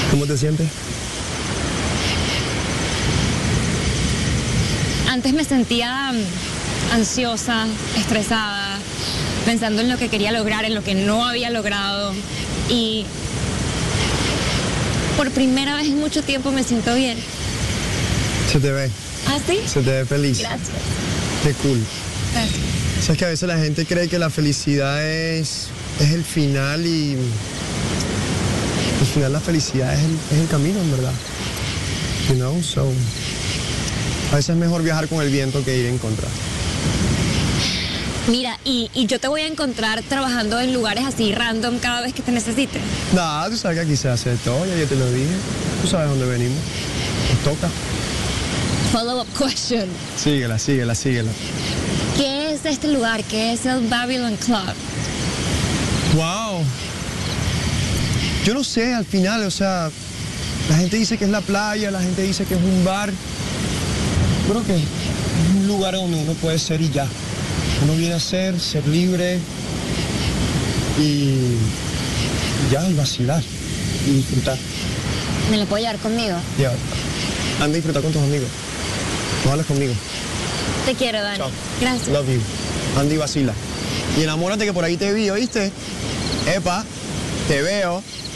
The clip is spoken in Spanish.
¿Cómo te sientes? Antes me sentía ansiosa, estresada, pensando en lo que quería lograr, en lo que no había logrado. Y por primera vez en mucho tiempo me siento bien. Se te ve. ¿Ah, sí? Se te ve feliz. Gracias. Qué cool. Gracias. Sabes que a veces la gente cree que la felicidad es el final y al final la felicidad es el camino, en verdad. You know, so a veces es mejor viajar con el viento que ir en contra. Mira, y yo te voy a encontrar trabajando en lugares así random cada vez que te necesite. Nada, tú sabes que aquí se hace todo, ya yo te lo dije. Tú sabes dónde venimos. Nos toca. Follow-up question. Síguela, síguela, síguela. ¿Qué es este lugar? ¿Qué es el Babylon Club? Wow. Yo no sé, al final, o sea, la gente dice que es la playa, la gente dice que es un bar. Creo que es un lugar donde uno puede ser y ya. Uno viene a ser libre y ya, y vacilar y disfrutar. ¿Me lo puedo llevar conmigo? Ya, anda a disfrutar con tus amigos. No hables conmigo. Te quiero, Dani. Chao. Gracias. Love you. Anda y vacila. Y enamórate que por ahí te vi, ¿oíste? Epa, te veo.